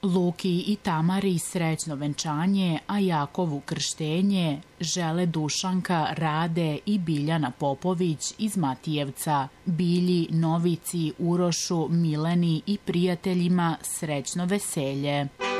Luki i Tamari srećno venčanje, a Jakovu krštenje žele Dušanka, Rade i Biljana Popović iz Matijevca. Bilji, Novici, Urošu, Mileni i prijateljima srećno veselje.